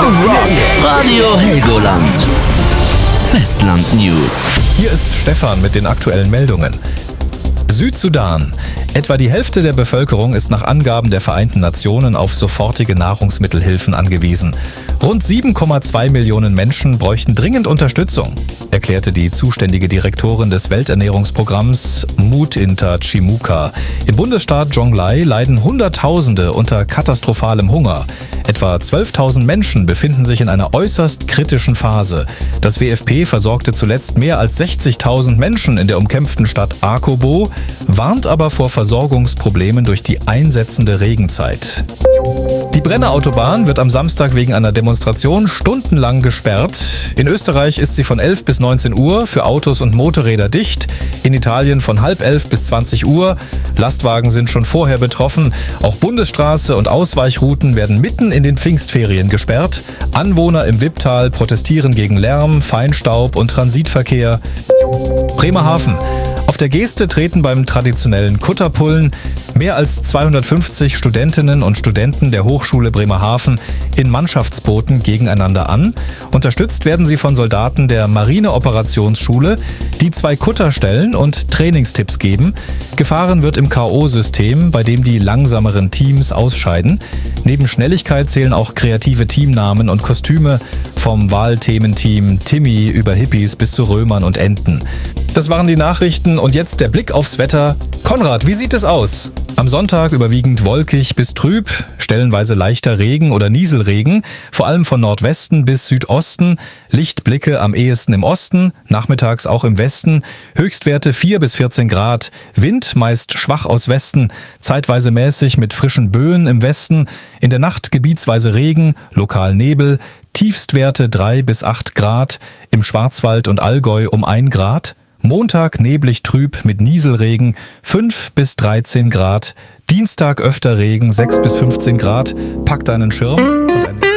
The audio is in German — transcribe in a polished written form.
Radio Helgoland. Festland News. Hier ist Stefan mit den aktuellen Meldungen. Südsudan. Etwa die Hälfte der Bevölkerung ist nach Angaben der Vereinten Nationen auf sofortige Nahrungsmittelhilfen angewiesen. Rund 7,2 Millionen Menschen bräuchten dringend Unterstützung, erklärte die zuständige Direktorin des Welternährungsprogramms Mutinta Chimuka. Im Bundesstaat Jonglei leiden Hunderttausende unter katastrophalem Hunger. Etwa 12.000 Menschen befinden sich in einer äußerst kritischen Phase. Das WFP versorgte zuletzt mehr als 60.000 Menschen in der umkämpften Stadt Akobo, warnt aber vor Versorgungsproblemen durch die einsetzende Regenzeit. Die Brenner Autobahn wird am Samstag wegen einer Demonstration stundenlang gesperrt. In Österreich ist sie von 11 bis 19 Uhr für Autos und Motorräder dicht. In Italien von halb 11 bis 20 Uhr. Lastwagen sind schon vorher betroffen. Auch Bundesstraße und Ausweichrouten werden mitten in den Pfingstferien gesperrt. Anwohner im Wipptal protestieren gegen Lärm, Feinstaub und Transitverkehr. Bremerhaven. Auf der Geste treten beim traditionellen Kutterpullen mehr als 250 Studentinnen und Studenten der Hochschule Bremerhaven in Mannschaftsbooten gegeneinander an. Unterstützt werden sie von Soldaten der Marineoperationsschule, die 2 Kutter stellen und Trainingstipps geben. Gefahren wird im K.O.-System, bei dem die langsameren Teams ausscheiden. Neben Schnelligkeit zählen auch kreative Teamnamen und Kostüme, vom Wahlthementeam Timmy über Hippies bis zu Römern und Enten. Das waren die Nachrichten und jetzt der Blick aufs Wetter. Konrad, wie sieht es aus? Am Sonntag überwiegend wolkig bis trüb, stellenweise leichter Regen oder Nieselregen, vor allem von Nordwesten bis Südosten, Lichtblicke am ehesten im Osten, nachmittags auch im Westen, Höchstwerte 4 bis 14 Grad, Wind meist schwach aus Westen, zeitweise mäßig mit frischen Böen im Westen, in der Nacht gebietsweise Regen, lokal Nebel, Tiefstwerte 3 bis 8 Grad, im Schwarzwald und Allgäu um 1 Grad, Montag neblig trüb mit Nieselregen 5 bis 13 Grad. Dienstag öfter Regen 6 bis 15 Grad. Pack deinen Schirm und eine